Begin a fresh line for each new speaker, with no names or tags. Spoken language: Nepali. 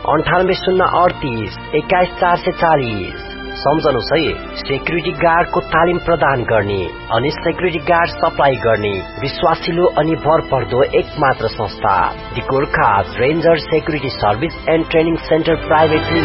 9808311440। सम्झनुहोस् है, सेक्युरिटी गार्डको तालिम प्रदान गर्ने अनि सेक्युरिटी गार्ड सप्लाई गर्ने विश्वासिलो अनि भरपर्दो एकमात्र संस्था, दी Gorkha ranger security service and training centre private